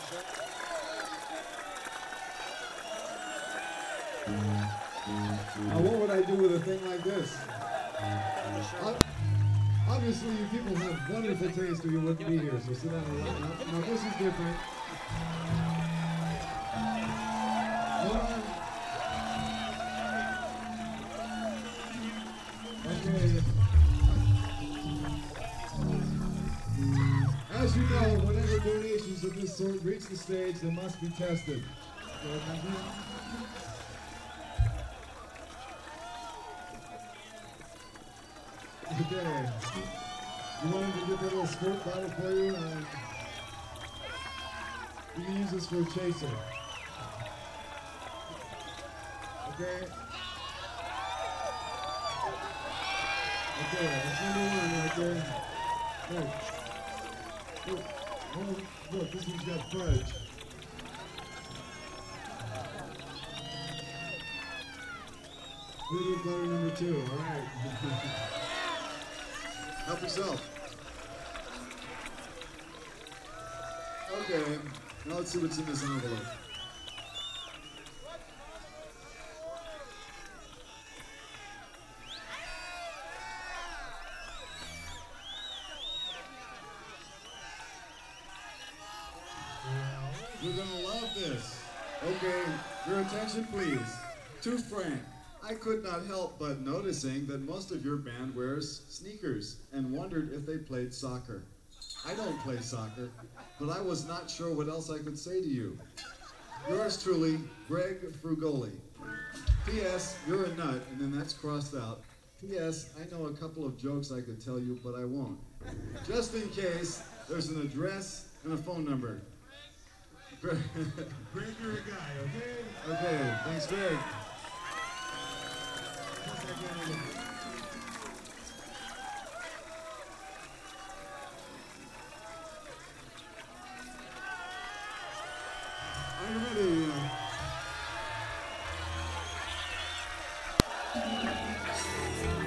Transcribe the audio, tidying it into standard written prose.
Now, what would I do with a thing like this? Obviously, you people have wonderful taste or you wouldn't be here, so sit down and lighten up. Now, this is different. Okay. As you know, whenever donations of this sort reach the stage, they must be tested. Okay. You wanted to get that little squirt bottle for you? You can use this for a chaser. Okay? Okay, that's number one right there. Look. Look, this one's got fudge. Peanut butter number two, alright. Help yourself. Okay, now let's see what's in this envelope. You're gonna love this. Okay, your attention please. To Frank, I could not help but noticing that most of your band wears sneakers and wondered if they played soccer. I don't play soccer, but I was not sure what else I could say to you. Yours truly, Greg Frugoli. P.S. You're a nut, and then that's crossed out. P.S. I know a couple of jokes I could tell you, but I won't. Just in case, there's an address and a phone number. Greg, you're a guy, okay? Okay, thanks, Greg. Are you ready?